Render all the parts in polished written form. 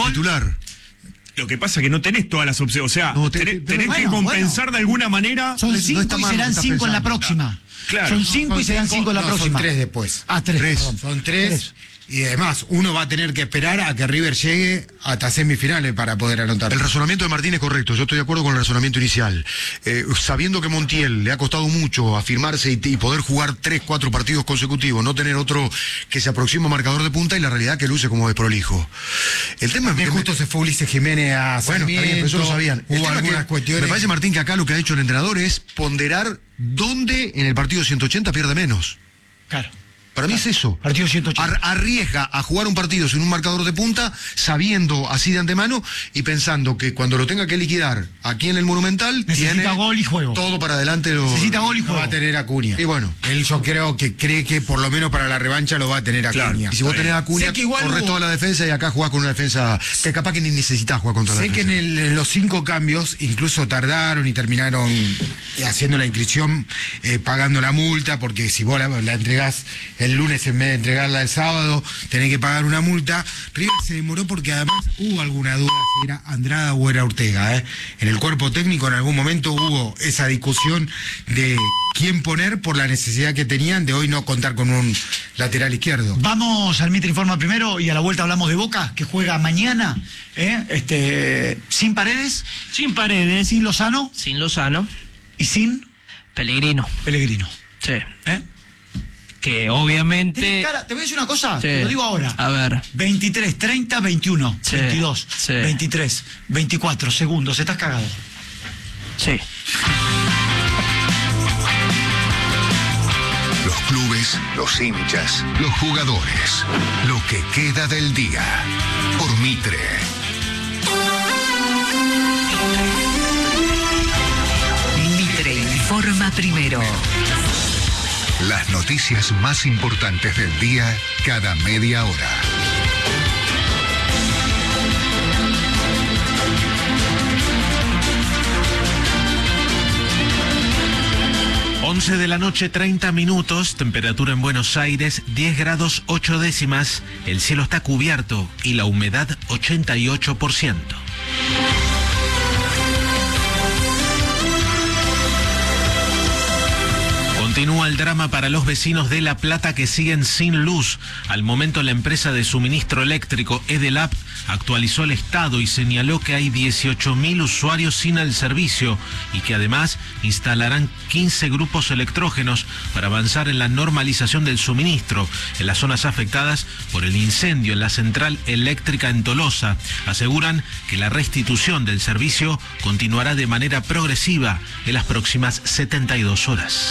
titular. Lo que pasa es que no tenés todas las opciones, o sea, No, tenés que compensar de alguna manera. Son 5 está y mal, serán estás 5 en la pensando. próxima. Claro. Son 5 y serán 5 en la próxima. Son 3 después. Ah, 3. Tres. Son 3. Y además, uno va a tener que esperar a que River llegue hasta semifinales para poder anotar. El razonamiento de Martín es correcto, yo estoy de acuerdo con el razonamiento inicial. Sabiendo que Montiel le ha costado mucho afirmarse y poder jugar 3, 4 partidos consecutivos, no tener otro que se aproxime a marcador de punta y la realidad que luce como desprolijo. El tema es que justo se fue Ulises Jiménez a bueno, está bien, pero eso lo sabían. El Hubo tema algunas que cuestiones. me parece, Martín, que acá lo que ha hecho el entrenador es ponderar dónde en el partido 180 pierde menos. Claro. Para mí es eso. Partido 180. Arriesga a jugar un partido sin un marcador de punta, sabiendo así de antemano y pensando que cuando lo tenga que liquidar aquí en el Monumental, Necesita tiene gol y juego. todo para adelante. Necesita gol y No juego. va a tener a Acuña. Y bueno. Él yo creo que cree que por lo menos para la revancha lo va a tener a Claro. Acuña. Y si vos tenés a Acuña, Sé que igual corres hubo- toda la defensa y acá jugás con una defensa que capaz que ni necesitas jugar contra la Sé que defensa. en los 5 cambios incluso tardaron y terminaron haciendo la inscripción, pagando la multa, porque si vos la entregás el lunes en vez de entregarla el sábado, tenés que pagar una multa. River se demoró porque además hubo alguna duda si era Andrada o era Ortega. En el cuerpo técnico en algún momento hubo esa discusión de quién poner por la necesidad que tenían de hoy no contar con un lateral izquierdo. Vamos al Mitre Informa primero y a la vuelta hablamos de Boca, que juega mañana. Sin Paredes, Sin Paredes, sin Lozano sin Lozano, y sin Pellegrino. Pellegrino. Sí. ¿Eh? Que obviamente. Tenés cara, te voy a decir una cosa, Sí. te lo digo ahora. A ver. 23, 30, 21, Sí. 22, Sí. 23, 24 segundos, estás cagado. Sí. Los clubes, los hinchas, los jugadores. Lo que queda del día. Por Mitre. Mitre informa primero. Las noticias más importantes del día cada media hora. De la noche, 30 minutos, temperatura en Buenos Aires, 10 grados 8 décimas, el cielo está cubierto y la humedad 88%. Continúa el drama para los vecinos de La Plata que siguen sin luz. Al momento la empresa de suministro eléctrico Edelap actualizó el estado y señaló que hay 18.000 usuarios sin el servicio y que además instalarán 15 grupos electrógenos para avanzar en la normalización del suministro en las zonas afectadas por el incendio en la central eléctrica en Tolosa. Aseguran que la restitución del servicio continuará de manera progresiva en las próximas 72 horas.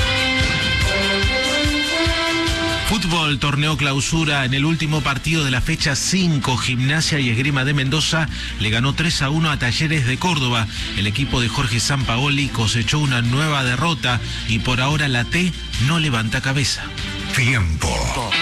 Fútbol, torneo clausura. En el último partido de la fecha 5, Gimnasia y Esgrima de Mendoza le ganó 3-1 a Talleres de Córdoba. El equipo de Jorge Sampaoli cosechó una nueva derrota y por ahora la T no levanta cabeza. Tiempo.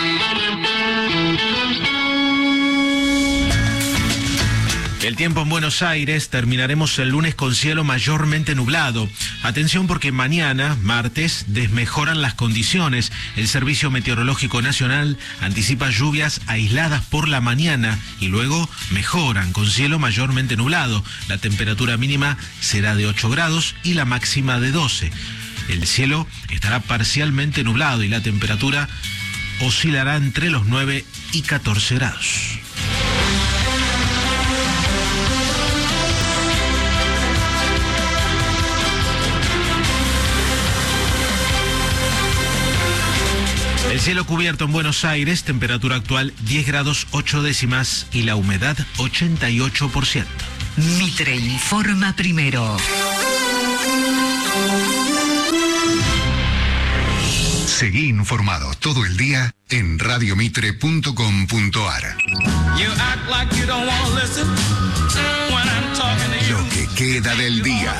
El tiempo en Buenos Aires, terminaremos el lunes con cielo mayormente nublado. Atención porque mañana, martes, desmejoran las condiciones. El Servicio Meteorológico Nacional anticipa lluvias aisladas por la mañana y luego mejoran con cielo mayormente nublado. La temperatura mínima será de 8 grados y la máxima de 12. El cielo estará parcialmente nublado y la temperatura oscilará entre los 9 y 14 grados. El cielo cubierto en Buenos Aires, temperatura actual 10 grados 8 décimas y la humedad 88%. Mitre informa primero. Seguí informado todo el día en radiomitre.com.ar. Lo que queda del día.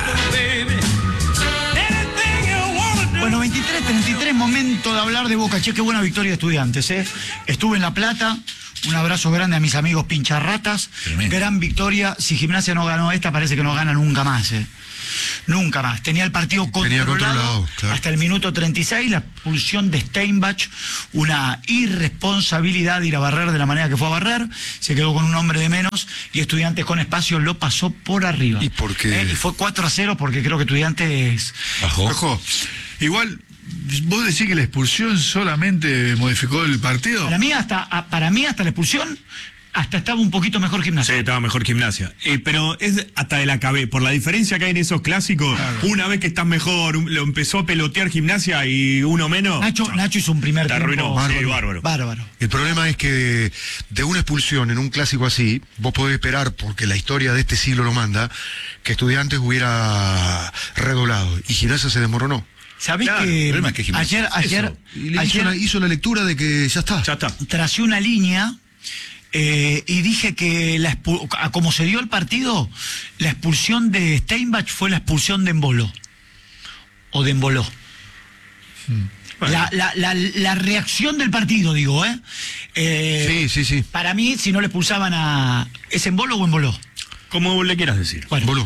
Bueno, 23-33, momento de hablar de Boca. Che, qué buena victoria de Estudiantes, ¿eh? Estuve en La Plata, Un abrazo grande a mis amigos pincharratas. Tremendo. Gran victoria. Si Gimnasia no ganó esta, parece que no gana nunca más. Nunca más. Tenía el partido controlado, claro. Hasta el minuto 36. La expulsión de Steinbach. Una irresponsabilidad ir a barrer de la manera que fue a barrer. Se quedó con un hombre de menos. Y Estudiantes con espacio lo pasó por arriba. ¿Y por qué? Y fue 4-0 porque creo que Estudiantes... Ojo. Igual, vos decís que la expulsión solamente modificó el partido. Para mí hasta la expulsión hasta estaba un poquito mejor Gimnasia. Sí, estaba mejor Gimnasia. Pero es hasta de la cabeza. Por la diferencia que hay en esos clásicos, una vez que estás mejor, lo empezó a pelotear Gimnasia y uno menos. Nacho hizo un primer te tiempo arruinó. bárbaro. El problema es que de una expulsión en un clásico así, vos podés esperar, porque la historia de este siglo lo manda, que Estudiantes hubiera redoblado. Y Gimnasia se desmoronó. ¿Sabés Claro, que el problema es que Gimnasia- ayer Hizo la lectura de que ya está. Ya está. tracé una línea y dije que como se dio el partido, la expulsión de Steinbach fue la expulsión de Embolo. O de Emboló. Bueno. La reacción del partido, digo, Sí. Para mí, si no le expulsaban a... ¿Es Embolo o Emboló? Como le quieras decir. Bueno, Emboló.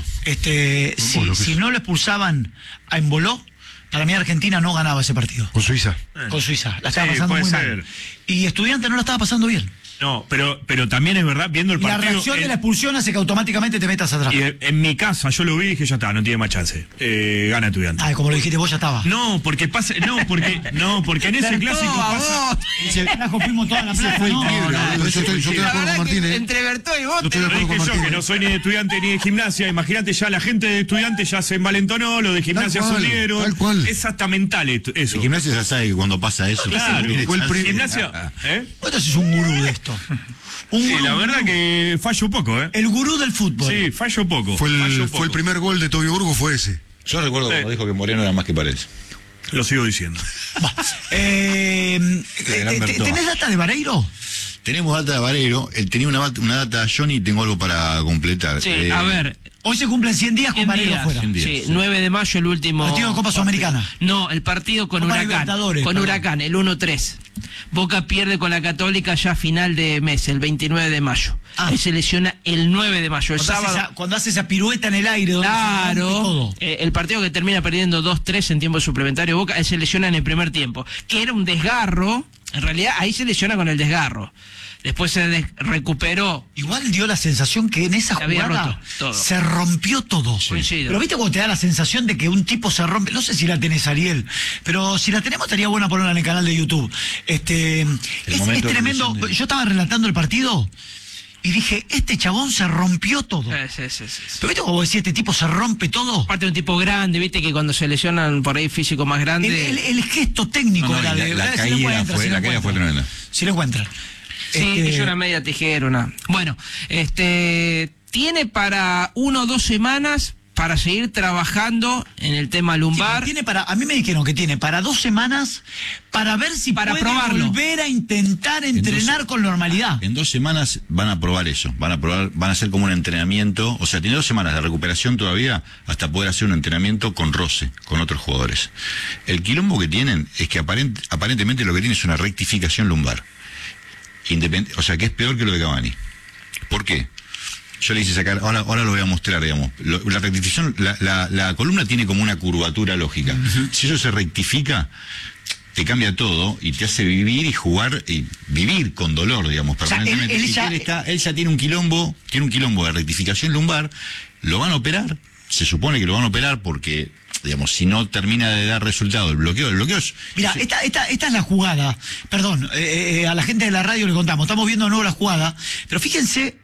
si no le expulsaban a Emboló, para mí Argentina no ganaba ese partido. Con Suiza. Con Suiza. La estaba Sí, pasando puede muy ser. mal. Y Estudiantes no la estaba pasando bien. No, pero también es verdad, viendo el Y la partido. reacción de la expulsión hace que automáticamente te metas atrás. Y en mi casa yo lo vi y dije, ya está, no tiene más chance. Gana Estudiantes. Como lo dijiste vos, ya estaba. No, porque porque en ese clásico pasa. Carajo, fuimos toda la plata. Yo estoy de acuerdo con Martín. Entre Bertó y vos. Yo estoy de Lo acuerdo con dije yo, Martín. que no soy ni de estudiante ni de gimnasia. Imagínate, ya la gente de estudiantes ya se envalentonó, lo de gimnasia Tal cual, subieron. tal cual. Es hasta mental eso. El Gimnasia ya sabe que cuando pasa eso. Claro, Fue el gimnasia. Vos sos un gurú de esto. Un Sí, gurú, la verdad que fallo poco, el gurú del fútbol. Sí, fallo poco. Fue fallo el poco. primer gol de Tobio Burgo, fue ese. Yo recuerdo cuando dijo que Moreno era más que Paredes. Lo sigo diciendo. ¿Tenés data de Vareiro? Tenemos data de Vareiro. Él tenía una data, Johnny, y tengo algo para completar. Sí, a ver. Hoy se cumplen 100 días con 100 Vareiro días. afuera. 100 días. Sí, Sí. 9 de mayo el último. Partido de Copa Sudamericana. No, el partido con Copa Huracán. Libertadores, Con perdón. Huracán, el 1-3. Boca pierde con la Católica ya a final de mes, el 29 de mayo. Ahí se lesiona el 9 de mayo, el sábado. Cuando hace esa pirueta en el aire. Donde se rompe Claro, todo. el partido que termina perdiendo 2-3 en tiempo suplementario Boca, él se lesiona en el primer tiempo, que era un desgarro, en realidad ahí se lesiona con el desgarro. Después se recuperó. Igual dio la sensación que en esa Se había jugada roto todo. se rompió todo. Coincido. Pero viste cuando te da la sensación de que un tipo se rompe. No sé si la tenés, Ariel, pero si la tenemos estaría buena ponerla en el canal de YouTube. Es momento de tremendo. revisión de- Yo estaba relatando el partido y dije, este chabón se rompió todo. Sí. Pero viste como decía, este tipo se rompe todo. Aparte de un tipo grande, viste que cuando se lesionan por ahí físico más grande. El gesto técnico No, no, era y de la si lo caída encuentran, fue- si lo la caída fue encuentran. tremenda. Si lo encuentran. Sí, hizo una media tijera, una. Bueno, tiene para 1 o 2 semanas para seguir trabajando en el tema lumbar. A mí me dijeron que tiene para 2 semanas para ver si Para puede probarlo. volver a intentar entrenar con normalidad. En 2 semanas van a probar eso. Van a hacer como un entrenamiento. O sea, tiene 2 semanas de recuperación todavía hasta poder hacer un entrenamiento con roce, con otros jugadores. El quilombo que tienen es que aparentemente lo que tiene es una rectificación lumbar. O sea, que es peor que lo de Cavani. ¿Por qué? Yo le hice sacar, ahora lo voy a mostrar, digamos. La rectificación, la columna tiene como una curvatura lógica. Si eso se rectifica, te cambia todo y te hace vivir y jugar y vivir con dolor, digamos, sea, permanentemente. Él ya tiene un quilombo de rectificación lumbar, lo van a operar, se supone que lo van a operar porque, digamos, si no termina de dar resultado el bloqueo es... Mira, esta es la jugada. Perdón, a la gente de la radio le contamos. Estamos viendo de nuevo la jugada. Pero fíjense.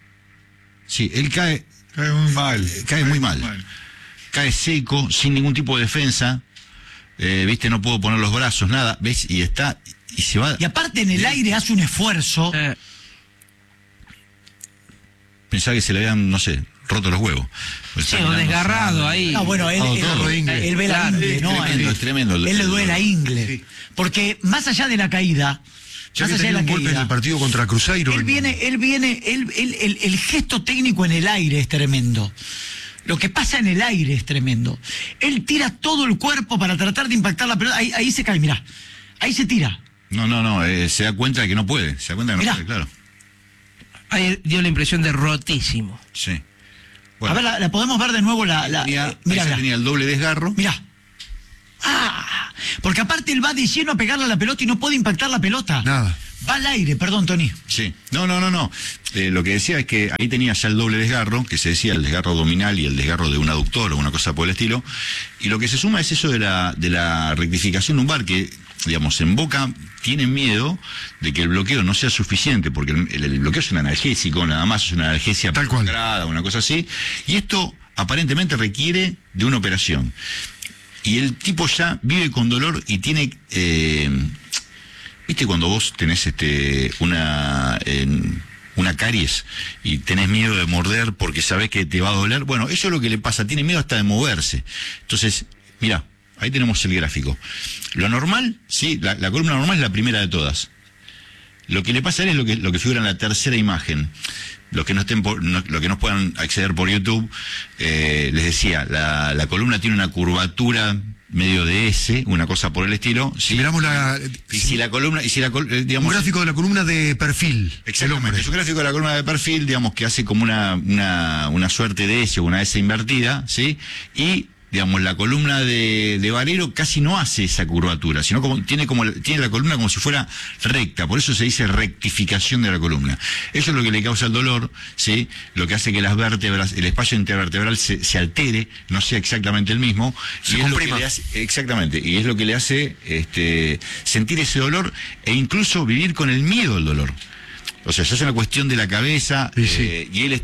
Sí, él cae muy mal. Cae muy mal. Cae seco, sin ningún tipo de defensa. Viste, no puedo poner los brazos, nada. ¿Ves? Y se va. Y aparte en el aire hace un esfuerzo. Pensaba que se le habían, no sé, roto los huevos. Sí, o desgarrado ahí. No, bueno, él ve la ingle, ¿no? Es tremendo. Él le duele la ingle. Sí. Porque más allá de la caída. Ya que tenía un golpe en el partido contra Cruzeiro. El gesto técnico en el aire es tremendo. Lo que pasa en el aire es tremendo. Él tira todo el cuerpo para tratar de impactar la pelota. Ahí se cae, mirá. Ahí se tira. No, se da cuenta de que no puede. Se da cuenta de que no puede, claro. Ahí dio la impresión de rotísimo. Sí. A ver, la podemos ver de nuevo Mira, mira. tenía el doble desgarro. Mirá. Porque aparte él va de lleno a pegarle a la pelota y no puede impactar la pelota. Nada. Va al aire, perdón, Tony. Sí. No. Lo que decía es que ahí tenía ya el doble desgarro, que se decía el desgarro abdominal y el desgarro de un aductor o una cosa por el estilo. Y lo que se suma es eso de la rectificación lumbar, que, digamos, en Boca tienen miedo de que el bloqueo no sea suficiente, porque el bloqueo es un analgésico, nada más, es una analgesia Tal cual. una cosa así. Y esto aparentemente requiere de una operación. Y el tipo ya vive con dolor y tiene... ¿Viste cuando vos tenés una caries y tenés miedo de morder porque sabés que te va a doler? Bueno, eso es lo que le pasa, tiene miedo hasta de moverse. Entonces, mirá, ahí tenemos el gráfico. Lo normal, sí, la columna normal es la primera de todas. Lo que le pasa a él es lo que figura en la tercera imagen. Los que no puedan acceder por YouTube, les decía, la columna tiene una curvatura medio de S, una cosa por el estilo. ¿sí? Si miramos digamos, un gráfico de la columna de perfil. Exactamente, es un gráfico de la columna de perfil, digamos, que hace como una suerte de S o una S invertida, ¿sí? Y digamos, la columna de Varelo casi no hace esa curvatura, sino tiene la columna como si fuera recta, por eso se dice rectificación de la columna. Eso es lo que le causa el dolor, ¿sí? Lo que hace que las vértebras, el espacio intervertebral se altere, no sea exactamente el mismo, y es lo que le hace, exactamente, y es lo que le hace sentir ese dolor e incluso vivir con el miedo al dolor. O sea, ya es una cuestión de la cabeza, y él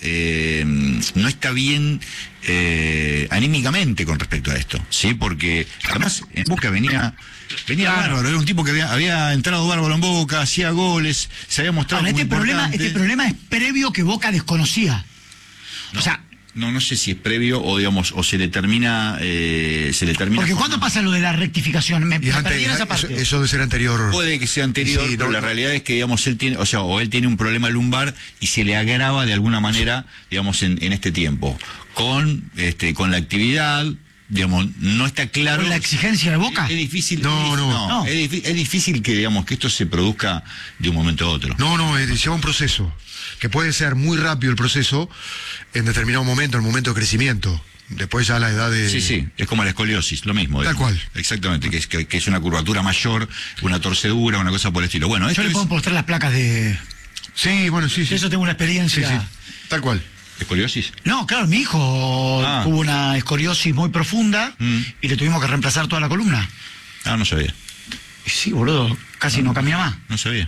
no está bien anímicamente con respecto a esto, ¿sí? Porque además en Boca venía bárbaro, era un tipo que había entrado bárbaro en Boca, hacía goles, se había mostrado Ahora, muy este problema es previo que Boca desconocía. No, o sea, no sé si es previo o digamos o se le termina porque ¿cuándo pasa lo de la rectificación? Me perdí en esa parte. Eso debe ser anterior. Puede que sea anterior, Sí, pero la realidad es que digamos él tiene, él tiene un problema lumbar y se le agrava de alguna manera, digamos, en este tiempo con la actividad. Digamos, no está claro. ¿Con la exigencia de Boca? Es difícil. No. Es difícil que, digamos, que esto se produzca de un momento a otro. No, lleva un proceso, que puede ser muy rápido el proceso en determinado momento, el momento de crecimiento. Después ya la edad de... Sí, es como la escoliosis, lo mismo. Tal cual. Exactamente, que es una curvatura mayor, una torcedura, una cosa por el estilo. Bueno, yo le puedo mostrar las placas de... Sí, bueno, sí. Eso tengo una experiencia. Sí, tal cual. ¿Escoliosis? No, claro, mi hijo tuvo una escoliosis muy profunda y le tuvimos que reemplazar toda la columna. No sabía. Sí, boludo, casi no camina más. No sabía.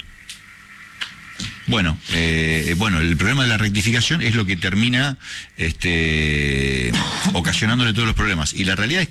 Bueno, el problema de la rectificación es lo que termina ocasionándole todos los problemas. Y la realidad es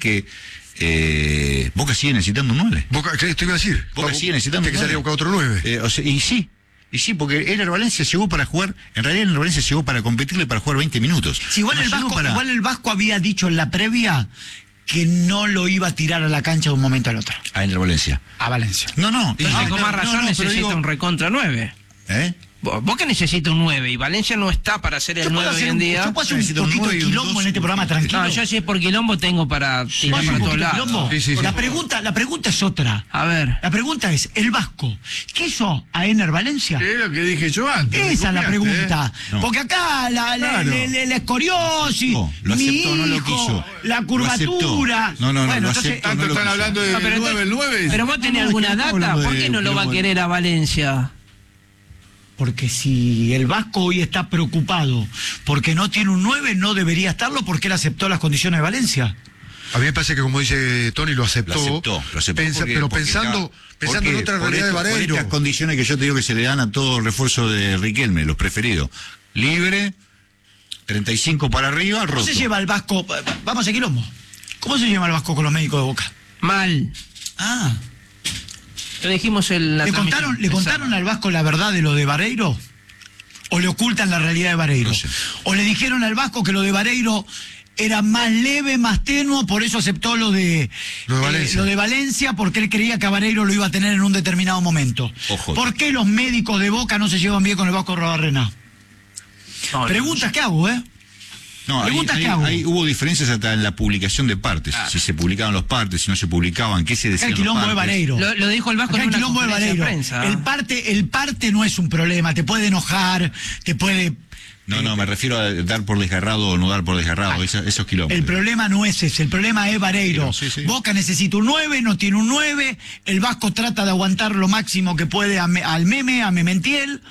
que Boca sigue necesitando un 9. Boca, ¿qué te iba a decir? Boca sigue necesitando un 9. Que salía a buscar otro 9. Y sí, porque Ener Valencia llegó para jugar, en realidad Ener Valencia llegó para competirle, para jugar 20 minutos. Sí, igual el Vasco había dicho en la previa que no lo iba a tirar a la cancha de un momento al otro. A Ener Valencia. A Valencia. Entonces, con más razón necesita un recontra 9. Boca necesita un 9 y Valencia no está para hacer el 9 hoy en día. Yo puedo hacer un poquito de quilombo en este programa, tranquilo. No, yo si es por quilombo tengo para tirar para todos lados. La pregunta es otra. A ver. La pregunta es, el Vasco, ¿qué hizo a Ener Valencia? Es lo que dije yo antes. Esa es la pregunta. Porque acá la escoriosis, lo mi aceptó, no lo hijo, quiso. la curvatura. No, bueno, lo entonces, aceptó, Tanto no lo están quiso. hablando del 9. Pero vos tenés alguna data, ¿por qué no lo va a querer a Valencia? Porque si el Vasco hoy está preocupado porque no tiene un 9, no debería estarlo porque él aceptó las condiciones de Valencia. A mí me parece que, como dice Tony, lo aceptó. Pero pensando en otra realidad de Varelo. Por estas condiciones que yo te digo que se le dan a todo refuerzo de Riquelme, los preferidos. Libre, 35 para arriba, roto. ¿Cómo se lleva el Vasco? Vamos a quilombo. ¿Cómo se lleva el Vasco con los médicos de Boca? Mal. Lo dijimos en la transmisión. ¿Le contaron al Vasco la verdad de lo de Vareiro? ¿O le ocultan la realidad de Vareiro? No sé. ¿O le dijeron al Vasco que lo de Vareiro era más leve, más tenuo, por eso aceptó lo de Valencia, porque él creía que a Vareiro lo iba a tener en un determinado momento? Ojo. ¿Por qué los médicos de Boca no se llevan bien con el Vasco Robarrena? Preguntas que hago, No, Preguntas que hago. ahí hubo diferencias hasta en la publicación de partes. Si se publicaban los partes, si no se publicaban, qué se decía. El quilombo de Vareiro. Lo dijo el Vasco en El una quilombo de conferencia de Vareiro. prensa. El parte no es un problema, te puede enojar, te puede... No, me refiero a dar por desgarrado o no dar por desgarrado, esos kilómetros. El problema no es ese, el problema es Vareiro. Sí. Boca necesita un 9, no tiene un 9, el Vasco trata de aguantar lo máximo que puede al Meme, a Mementiel,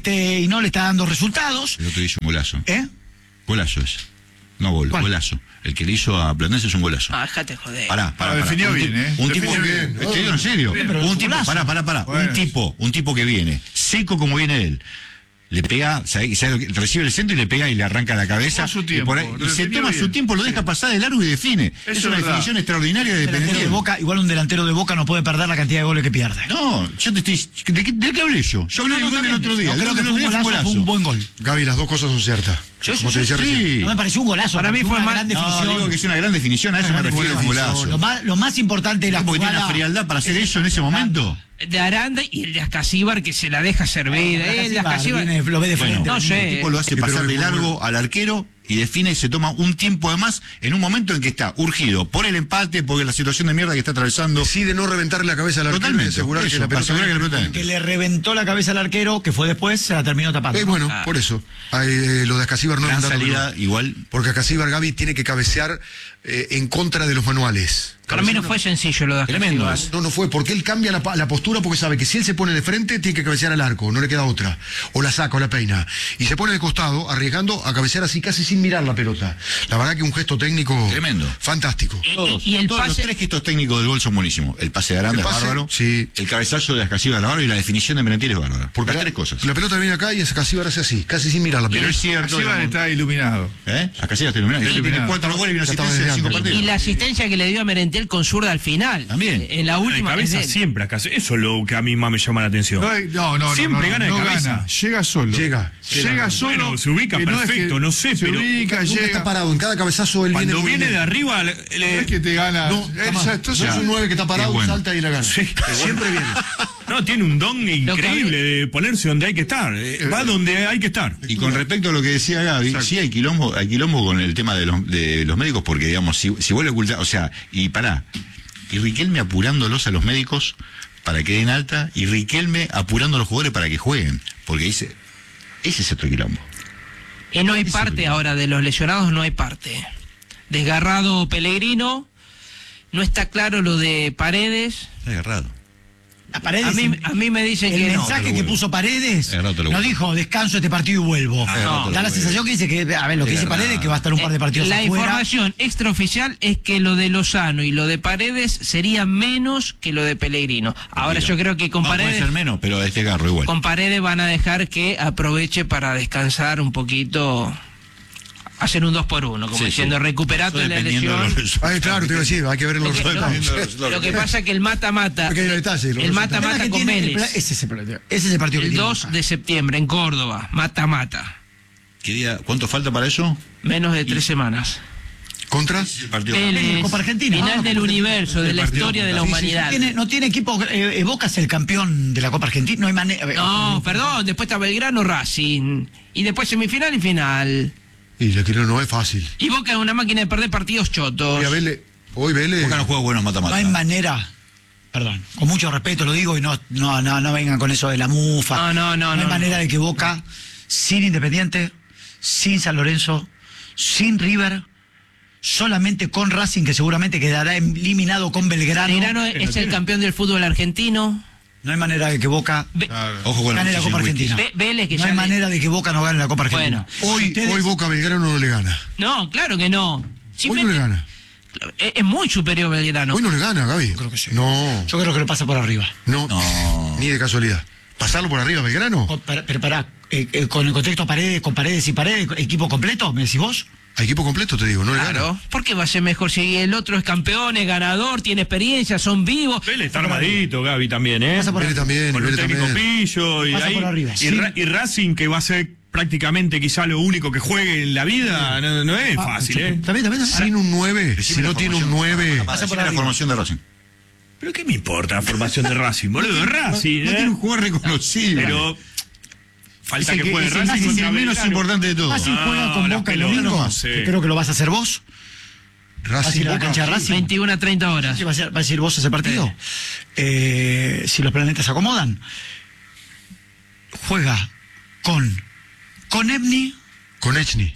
y no le está dando resultados. El otro hizo un golazo. ¿Eh? Golazo es. No gol, ¿Cuál? golazo. El que le hizo a Platense es un golazo. Ah, déjate joder. Pará. definió bien, ¿eh? Un tipo Definió que... bien. Te digo en serio. pero Un es tipo, golazo. pará. Bueno. Un tipo que viene, seco como viene él. Le pega, recibe el centro y le pega y le arranca la cabeza. Toma su y, tiempo, y se definió toma bien. su tiempo, lo deja pasar de largo y define. Eso Es una es verdad. definición extraordinaria de Delantero de Pendiente. Boca, igual un delantero de Boca no puede perder la cantidad de goles que pierde. No, yo te estoy... ¿De qué hablé yo? Yo hablé del gol del otro día. Yo creo El que gol fue del un otro día golazo, fue un buen gol. Gaby, las dos cosas son ciertas. Como te decía recién. Sí. No me pareció un golazo. Para mí fue fue una mal. gran No, definición. digo que es una gran definición, a eso me refiero a un golazo. Lo más importante de la Porque tiene jugada... una frialdad para hacer eso en ese momento. De Aranda y el de Ascasíbar que se la deja servir. El de Ascasíbar. Lo ve de frente. No sé. El tipo lo hace Pero pasar de es muy largo al arquero y define y se toma un tiempo de más en un momento en que está urgido por el empate, porque la situación de mierda que está atravesando. Decide no reventarle la cabeza al arquero y Totalmente. asegurar Eso, que la para pelota... asegurar que la pelota entre. Que le reventó la cabeza al arquero, que fue después, se la terminó tapando. Bueno, por eso. Lo de Ascasíbar no es Gran un dato salida, menor. igual. Porque Ascasíbar, Gaby, tiene que cabecear en contra de los manuales. Para mí no fue sencillo lo de Tremendo. Ascasíbar. No fue, porque él cambia la postura porque sabe que si él se pone de frente, tiene que cabecear al arco, no le queda otra. O la saca o la peina. Y se pone de costado, arriesgando a cabecear así, casi sin mirar la pelota. La verdad que un gesto técnico Tremendo. fantástico. Y el Todos los pase. tres gestos técnicos del gol son buenísimos. El pase de Aranda El es pase, bárbaro. sí. El cabezazo de Ascasíbar es bárbaro y la definición de Merentiel es bárbara. Porque Las tres cosas. La pelota viene acá y Ascasíbar hace así, casi sin mirar la Pero pelota. es cierto. Así digamos, está iluminado. Ascasíbar está iluminado. Y Está tiene iluminado. 4 goles y una Ya estaba asistencia de 5 desde antes. partidos. Y la asistencia que le dio a Merentiel con zurda al final. También. En la De última. cabeza es de él. siempre acá. Eso es lo que a mí más me llama la atención. No, Siempre gana de no cabeza. gana. Llega solo. Llega solo. Bueno, se ubica que no es perfecto, que no sé, se pero ubica, Nunca está llega. parado, en cada cabezazo él cuando viene viene de arriba, No es que te gana. No, jamás. Esto No es un 9 que está parado, Qué bueno. salta y la gana. Sí. Siempre viene. no, tiene un don increíble de ponerse donde hay que estar. Va donde hay que estar. Y con respecto a lo que decía Gaby, sí hay quilombo con el tema de los médicos, porque digamos, si vos le ocultás, o sea, y Riquelme apurándolos a los médicos para que den alta, y Riquelme apurando a los jugadores para que jueguen, porque ese es otro quilombo. Y no hay parte ahora de los lesionados, no hay parte. Desgarrado Pellegrino, no está claro lo de Paredes. Está agarrado. A Paredes, A mí me dicen el que no. mensaje que puso Paredes Agarrado te lo no vuelvo. dijo descanso este partido y vuelvo. no. Da la sensación que dice que, a ver, lo que dice Agarrado. Paredes que va a estar un par de partidos La afuera. información extraoficial es que lo de Lozano y lo de Paredes sería menos que lo de Pellegrino. Ahora yo creo que con No, puede Paredes, ser menos, pero este agarro igual. con Paredes van a dejar que aproveche para descansar un poquito, hacer un 2x1, como Sí, diciendo, sí. recuperate Eso la dependiendo de lesión. los resultados. Ay, claro, te iba a decir, hay que ver los Porque, resultados. lo que pasa es que el mata-mata, Pequeño detalle, los el resultados. mata-mata que con tiene- Vélez, ese es el partido que el tiene 2 Boca. de septiembre en Córdoba, mata-mata, ¿Qué día? ¿Cuánto falta para eso? menos de 3 semanas. ¿Contra? El partido. Vélez, Copa Argentina. final Ah, del Copa universo, de la partido. historia de la Sí, sí, sí. humanidad. No tiene equipo. Boca es el campeón de la Copa Argentina. No hay manera. No, perdón, después está Belgrano, Racing, y después semifinal y final. Y la quiero, no es fácil. Y Boca es una máquina de perder partidos chotos. Hoy Vélez. Boca no juega buenos No hay mata-mata. manera. Perdón, con mucho respeto lo digo y no vengan con eso de la mufa. No hay manera de que Boca, sin Independiente, sin San Lorenzo, sin River, solamente con Racing, que seguramente quedará eliminado con Belgrano. Belgrano es el campeón del fútbol argentino. No hay manera de que Boca Ojo con gane la Copa whisky. Argentina. Vélez que No ya hay le- manera de que Boca no gane la Copa Argentina. Hoy Boca a Belgrano no le gana. No, claro que no. Hoy no Simplemente- le gana. Es muy superior Belgrano. Hoy no le gana, Gaby. Creo que sí. No, Yo creo que lo pasa por arriba. no, ni de casualidad. ¿Pasarlo por arriba, Belgrano? Pero pará, con el contexto con Paredes y Paredes, equipo completo, ¿me decís vos? A equipo completo te digo, no le Claro, gana. ¿por qué va a ser mejor si el otro es campeón, es ganador, tiene experiencia, son vivos? Vélez está armadito, Gaby, también, ¿eh? Pasa por Vélez también, Con un Vélez técnico también. pillo y Pasa ahí. por arriba. Y, Sí. y Racing, que va a ser prácticamente quizá lo único que juegue en la vida, no es fácil, ¿eh? También. Sin un 9, si no tiene un 9. Pasa por la arriba. formación de Racing. Pero ¿qué me importa la formación de Racing, boludo? Racing, No ¿eh? tiene un jugador reconocible. Pero Falta Es el que juegue es el- Racing es contra el menos Belgrano. importante de todo. Racing juega con la Boca el pelota, domingo, no sé. que creo que lo vas a hacer vos. ¿Vas a ir a la Boca, cancha de sí. Racing? 21 a 30 horas. Sí, ¿vas a ir vos a ese partido? Si los planetas se acomodan. Juega con Ebni, Con Echny.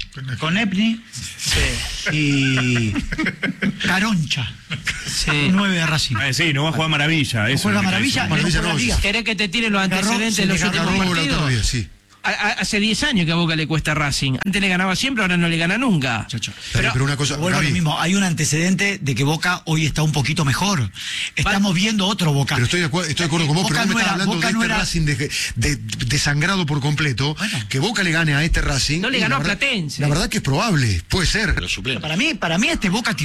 y Caroncha, 9 de Racing. Sí, no va a jugar Maravilla. Eso Juega es lo que Maravilla, cae. no juega la Liga. ¿Querés que te tire los Agarró, antecedentes se de los le últimos agarró la otra partidos? vez, sí. Hace 10 años que a Boca le cuesta Racing. Antes le ganaba siempre, ahora no le gana nunca. Pero una cosa, Vuelvo a lo Gaby, mismo, hay un antecedente de que Boca hoy está un poquito mejor. Estamos viendo otro Boca. pero estoy de acuerdo con vos, Boca pero no me no estás era- hablando Boca de no este era- Racing desangrado por completo. Bueno. Que Boca le gane a este Racing. No le y ganó la a verdad- Platense. La verdad que es probable, puede ser. Pero suplente. Para mí este Boca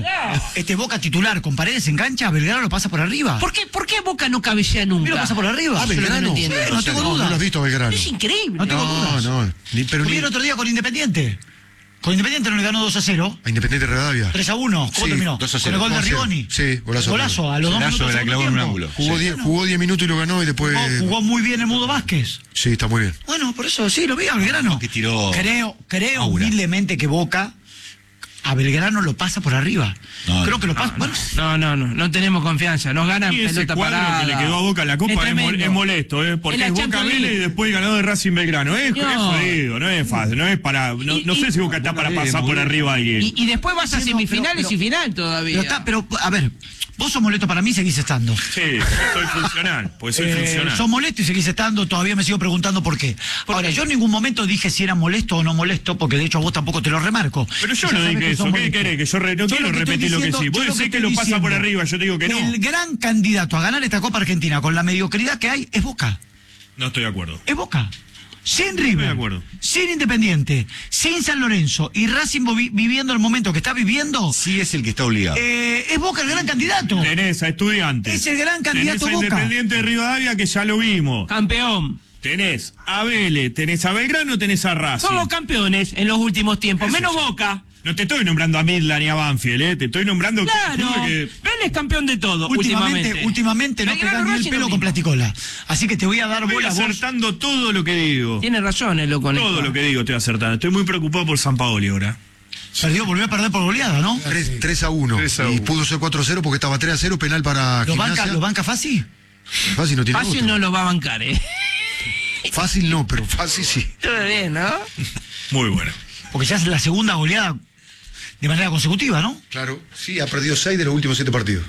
titular con Paredes en cancha, Belgrano lo pasa por arriba. ¿Por qué Boca no cabecea ¿Por qué nunca? lo pasa por arriba? Ah, Eso es lo que Belgrano. no entiendo. Sí, no tengo No dudas. lo has visto a Belgrano. Es increíble. No tengo dudas. No, pero Porque el otro día con Independiente. Con Independiente no le ganó 2-0. a Independiente Rivadavia. 3-1. ¿Cómo Sí, terminó? 2-0. Con el gol de 2-0. Rigoni. Sí, golazo. Golazo, a los 2 Golazo minutos de la del clavó en un segundo ángulo. tiempo. Jugó 10 minutos y lo ganó y después. Jugó muy bien el Mudo Vázquez. Sí, está muy bien. Bueno, por eso sí, lo vi a Belgrano. Que tiró Creo aura. humildemente que Boca a Belgrano lo pasa por arriba. No, Creo que lo pasa. Bueno, No tenemos confianza. Nos ganan Y ese pelota cuadro parada. que le quedó a Boca en la Copa es tremendo. molesto, porque En la es Boca Champions Vélez y League. después ganador de Racing Belgrano. Es jodido, no es fácil, no es para. No sé si Boca está para pasar por arriba a alguien. Y después vas a Sí, no, semifinales pero- y final todavía. pero a ver, vos sos molesto para mí, seguís estando. Sí, soy funcional, pues soy funcional. Sos molesto y seguís estando, todavía me sigo preguntando por qué. Ahora, yo en ningún momento dije si era molesto o no molesto, porque de hecho a vos tampoco te lo remarco. Pero yo Ya no sabés dije que eso, sos ¿qué molesto. querés? Que yo no Yo quiero lo que estoy repetir lo que diciendo- sí. yo Vos lo decís que estoy lo pasa por diciendo, arriba, yo te digo que no. El gran candidato a ganar esta Copa Argentina con la mediocridad que hay es Boca. No estoy de acuerdo. Es Boca. Sin Estoy River, de acuerdo. sin Independiente, sin San Lorenzo y Racing viviendo el momento que está viviendo, Sí es el que está obligado. es Boca el gran candidato. Tenés a Estudiantes. Es el gran candidato Tenés a Boca. Independiente de Rivadavia, que ya lo vimos. Campeón. Tenés a Vélez, tenés a Belgrano, tenés a Racing. Somos campeones en los últimos tiempos. Menos Boca. No te estoy nombrando a Midland ni a Banfield, te estoy nombrando Claro. que Vélez campeón de todo. Últimamente no Belgrano, pegás ni el Racing pelo lo con mismo. Platicola. Así que te voy a dar estoy bola a vos. acertando todo lo que digo. Tiene razón el loco. en Todo esto. lo que digo estoy acertando. Estoy muy preocupado por San Paoli ahora. Volvió a perder por goleada, ¿no? 3-1. 3-1. Y pudo ser 4-0 porque estaba 3-0, penal para Gimnasia. ¿Lo banca fácil? Fácil no tiene Fácil otro. no lo va a bancar, Fácil no, pero fácil sí. Todo bien, ¿no? Muy bueno. Porque ya es la segunda goleada de manera consecutiva, ¿no? Claro, sí, ha perdido 6 de los últimos 7 partidos.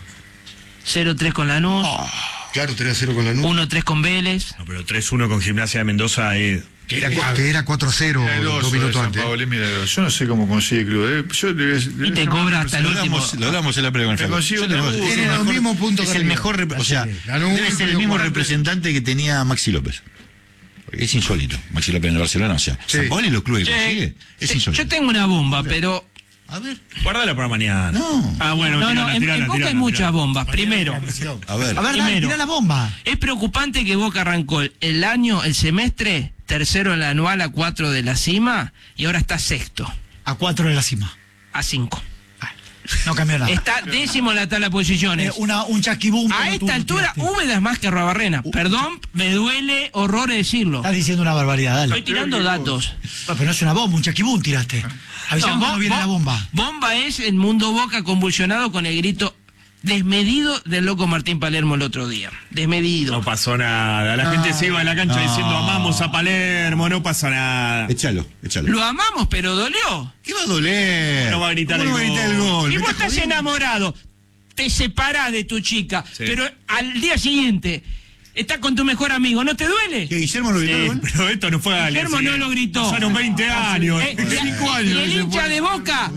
0-3 con Lanús. Claro, 3-0 con la 1-3 con Vélez. No, pero 3-1 con Gimnasia de Mendoza es. Que era 4-0 Milagroso 2 minutos San antes. Paolo, es milagroso. Yo no sé cómo consigue el club. Yo Y te cobra hasta el Lo último. hablamos en la previa con el Me Flaco. consigo Yo te un digo, laburo. es el Tiene los mejor- mismos puntos Es que el River. mejor, o sea, Ganó uno, debe ser el perdió mismo 4. representante que tenía Maxi López. Porque es insólito. Maxi López en el Barcelona, o sea, Sí. San Paolo y los clubes que Che, consigue, es insólito. yo tengo una bomba, pero. A ver, Guárdala para mañana. No. Ah, bueno, No, tirala, en tirala, Boca hay tirala, muchas tirala. bombas. Primero, a ver. A ver, dale, Primero. tirá la bomba. es preocupante que Boca arrancó el año, el semestre, tercero en la anual a 4 de la cima y ahora está sexto, A 4 de la cima. a 5. No cambió nada. Está décimo en la tabla de posiciones. Un chasquibum. A esta altura, húmeda es más que Arrobarrena. Perdón, me duele horror decirlo. Estás diciendo una barbaridad, dale. Estoy tirando datos. Pero no es una bomba, un chasquibum tiraste. Avisamos cuando viene la bomba. Bomba es el mundo Boca convulsionado con el grito desmedido del loco Martín Palermo el otro día. Desmedido. No pasó nada. La gente se iba a la cancha diciendo amamos a Palermo, no pasa nada. Échalo. Lo amamos, pero dolió. ¿Qué va a doler? No va a gritar ¿Cómo el no va a gritar el gol? gol? Y ¿Me vos estás estás jodiendo? enamorado, te separás de tu chica, Sí. pero al día siguiente estás con tu mejor amigo, ¿no te duele? ¿Que Guillermo lo gritó el Sí, gol? pero esto no fue al día Guillermo no siguiente. lo gritó. Pasaron 20 años. Y 5 años. el hincha de Boca,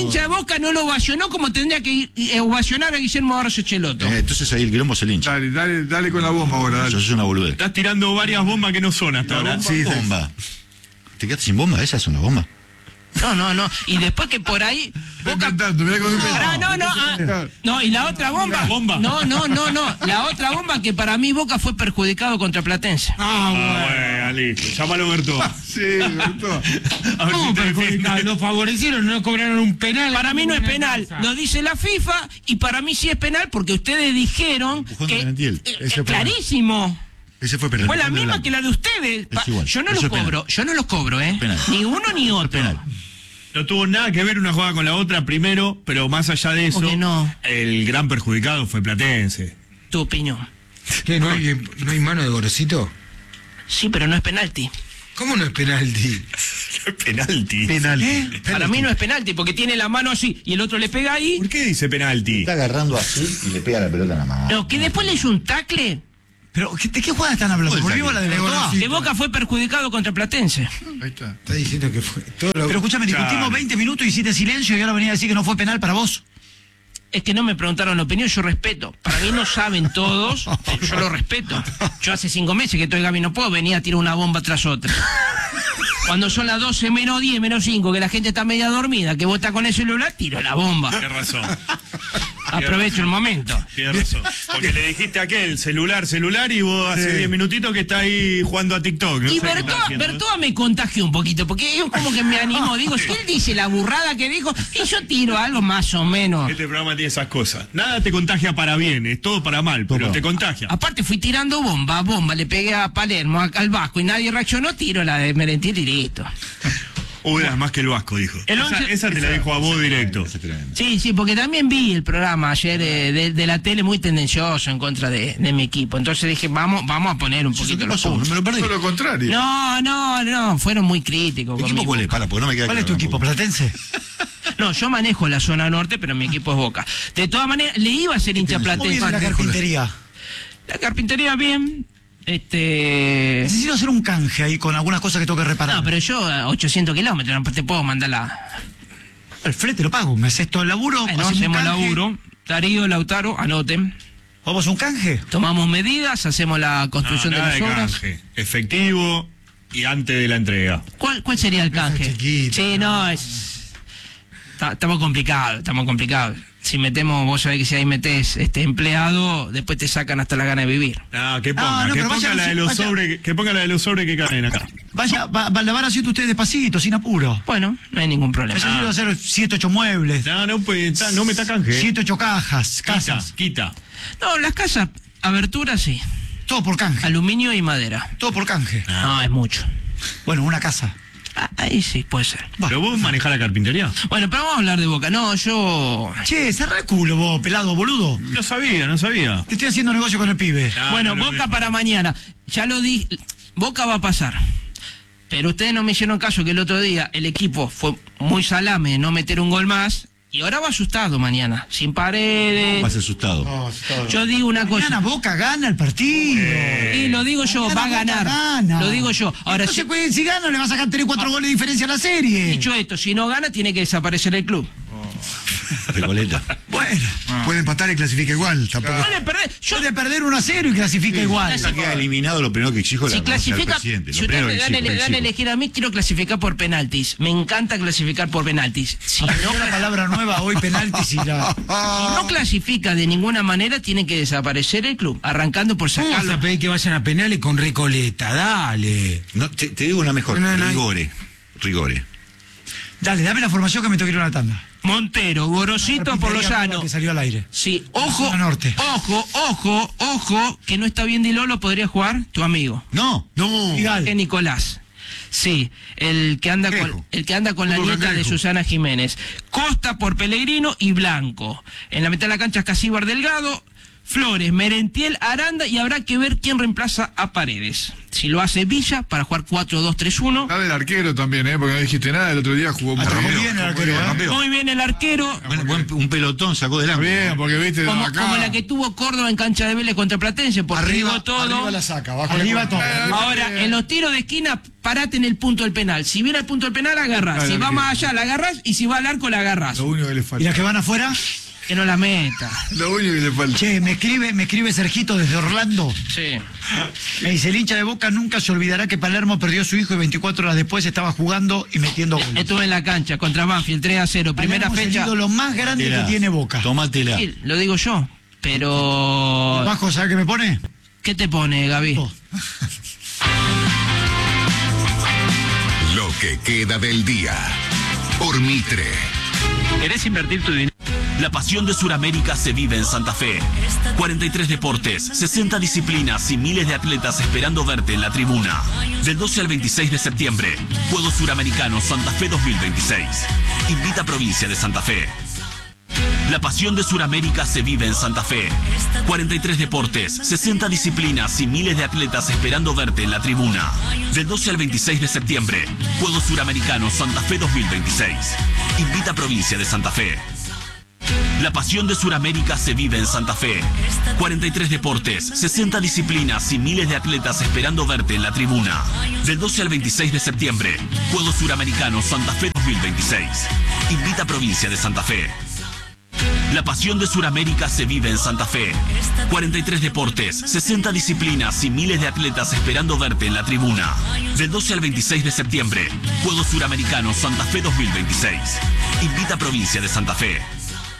no lo ovacionó como tendría que ovacionar a Guillermo Barros Echeloto. Entonces ahí el quilombo se lincha. Dale con la bomba ahora. Eso es una boludez. Estás tirando varias bombas que no son hasta ahora. Sí, bomba. ¿Te quedaste sin bomba? ¿Esa es una bomba? No. Y después que por ahí Boca. Pará, no, y la otra bomba. Bomba. No. La otra bomba que para mí Boca fue perjudicado contra Platense. Bueno, listo. Llámalo Berto. Sí, Berto. A ver si te defiende. Lo favorecieron, no cobraron un penal. Para mí no es penal, lo dice la FIFA y para mí sí es penal porque ustedes dijeron Empujón de que Merentiel. clarísimo. Ese fue penal. Fue la misma que la de ustedes. igual. Yo no Eso los es penal. cobro, Penal. Ni uno ni otro. Penal. No tuvo nada que ver una jugada con la otra primero, pero más allá de eso, Porque no. el gran perjudicado fue Platense. Tu opinión. ¿Qué, no hay mano de Gorosito? Sí, pero no es penalti. ¿Cómo no es penalti? Penalti. Penal. Para mí no es penalti, porque tiene la mano así y el otro le pega ahí. ¿Por qué dice penalti? Está agarrando así y le pega la pelota en la mano. No, que después le hizo un tacle. Pero, ¿de qué jugada están hablando? Volvimos a la de Courtois. Que Boca fue perjudicado contra Platense. Ahí está. Está diciendo que fue. Todo lo... Pero escúchame, discutimos Claro. 20 minutos y hiciste silencio y ahora venía a decir que no fue penal para vos. Es que no me preguntaron la opinión, yo respeto. Para mí no saben todos, yo lo respeto. Yo hace 5 meses que estoy Gaby, no puedo venir a tirar una bomba tras otra. Cuando son las 12 menos 10, menos 5, que la gente está media dormida, que vos estás con el celular, tiro la bomba. Tienes razón. Aprovecho el momento. Tienes razón. Porque le dijiste a aquel celular, y vos hace 10 minutitos que está ahí jugando a TikTok. No Y sé qué está haciendo. Bertoa me contagió un poquito, porque yo como que me animó. Digo, si él dice la burrada que dijo, y yo tiro algo más o menos. Este programa tiene esas cosas. Nada te contagia para bien, es todo para mal, pero te contagia. Aparte fui tirando bomba, le pegué a Palermo, al Vasco, y nadie reaccionó, tiro la de Merentiel y listo. Eras más que el Vasco, dijo. El once- Esa te la dijo a vos directo. Sí, porque también vi el programa ayer de la tele muy tendencioso en contra de mi equipo. Entonces dije, vamos a poner un poquito los puntos. Me lo perdí. Todo lo contrario. No, fueron muy críticos. ¿Qué equipo conmigo. cuál es? Para, porque no me queda ¿Cuál es tu claro equipo, tampoco. Platense? No, yo manejo la zona norte, pero mi equipo es Boca. De todas maneras, le iba a ser hincha ¿Cómo Platense. viene la carpintería? La carpintería bien. Necesito hacer un canje ahí con algunas cosas que tengo que reparar. No, pero yo a 800 kilómetros, no te puedo mandar la... El flete lo pago, me haces todo el laburo. Bueno, hacemos un hacemos canje. laburo. Darío, Lautaro, anoten. ¿Vamos a un canje? Tomamos medidas, hacemos la construcción Nada de las obras. canje. Efectivo y antes de la entrega. ¿Cuál sería el canje? chiquito. Sí, no, es... Estamos complicados. Si metemos, vos sabés que si ahí metés empleado, después te sacan hasta la gana de vivir. Que ponga, no, que pero ponga vaya, la de los vaya. sobres, que ponga la de los sobres que caen acá. Vaya, la van haciendo ustedes despacito, sin apuro. Bueno, no hay ningún problema. Yo quiero hacer 7, 8 muebles, No, pues, no me está canje. 7, 8 cajas, casas. Quita. No, las casas, aberturas sí. Todo por canje. Aluminio y madera. Todo por canje. No, es mucho. Bueno, una casa. Ahí sí, puede ser. Pero vos manejás la carpintería. Bueno, pero vamos a hablar de Boca. No, yo... Che, cerrá el culo vos, pelado, boludo. No sabía. Te estoy haciendo negocio con el pibe. Bueno, Boca para mañana. Ya lo di. Boca va a pasar. Pero ustedes no me hicieron caso que el otro día el equipo fue muy salame de no meter un gol más. Y ahora va asustado mañana. Sin Paredes. Vas asustado. Yo digo una cosa. Mañana Boca gana el partido. Y lo digo yo, Mañana va a Boca ganar. gana. Lo digo yo. Ahora, Entonces, si gana, le va a sacar 3 o 4 goles de diferencia a la serie. dicho esto, si no gana, tiene que desaparecer el club. Recoleta. Bueno, Puede empatar y clasifica igual. Tampoco. No le perdés. Yo puede perder 1-0 y clasifica igual. Ya queda eliminado, lo primero que exijo es Si la renuncia del clasifica, presidente. si Lo primero ustedes que me dan exijo. elegir a mí, quiero clasificar por penaltis. Me encanta clasificar por penaltis. Si no, Una palabra nueva hoy, penaltis y la... si no clasifica de ninguna manera, tiene que desaparecer el club, arrancando por ¿Cómo vas sacarlo. a pedir que vayan a penales con Recoleta? Dale. No, te digo una mejor. No. Rigore. Dale, dame la formación que me tengo que ir a una tanda. Montero, Gorosito por los Carpintería llanos. que salió al aire. Sí, ojo, Zona norte. ojo, que no está bien Di Lolo, podría jugar tu amigo. No. Figal. Que Nicolás. Sí, el que anda con la nieta de Susana Jiménez. Costa por Pellegrino y Blanco. En la mitad de la cancha Casíbar Delgado, Flores, Merentiel, Aranda, y habrá que ver quién reemplaza a Paredes. Si lo hace Villa para jugar 4-2-3-1. Está del arquero también, porque no dijiste nada. El otro día jugó muy Rompió bien. bien el arquero, ¿eh? Muy bien el arquero. Un pelotón sacó del ángulo. Bien, porque viste Como, acá. como la que tuvo Córdoba en cancha de Vélez contra Platense, porque digo todo. arriba la saca, abajo Arriba la todo. Ahora, en los tiros de esquina, parate en el punto del penal. Si viene al punto del penal, agarrás. Claro, Si va que- más allá, la agarrás. Y si va al arco, la agarrás. Lo único que le ¿Y falta. las que van afuera? Que no la meta. Lo único que le falta. Che, me escribe Sergito desde Orlando. Sí. Me dice, el hincha de Boca nunca se olvidará que Palermo perdió a su hijo y 24 horas después estaba jugando y metiendo goles. Estuve en la cancha contra Banfield 3-0. Primera Palermo es fecha. el ídolo más grande que tiene Boca. Tómatela. Sí, lo digo yo. Pero. Bajo, ¿sabes qué me pone? ¿Qué te pone, Gaby? Oh. Lo que queda del día. Por Mitre. ¿Querés invertir tu dinero? La pasión de Sudamérica se vive en Santa Fe. 43 deportes, 60 disciplinas y miles de atletas esperando verte en la tribuna. Del 12 al 26 de septiembre, Juegos Suramericanos Santa Fe 2026. Invita Provincia de Santa Fe. La pasión de Sudamérica se vive en Santa Fe. 43 deportes, 60 disciplinas y miles de atletas esperando verte en la tribuna. Del 12 al 26 de septiembre, Juegos Suramericanos Santa Fe 2026. Invita Provincia de Santa Fe. La pasión de Sudamérica se vive en Santa Fe. 43 deportes, 60 disciplinas y miles de atletas esperando verte en la tribuna. Del 12 al 26 de septiembre, Juegos Suramericanos Santa Fe 2026. Invita Provincia de Santa Fe. La pasión de Sudamérica se vive en Santa Fe. 43 deportes, 60 disciplinas y miles de atletas esperando verte en la tribuna. Del 12 al 26 de septiembre, Juegos Suramericanos Santa Fe 2026. Invita Provincia de Santa Fe.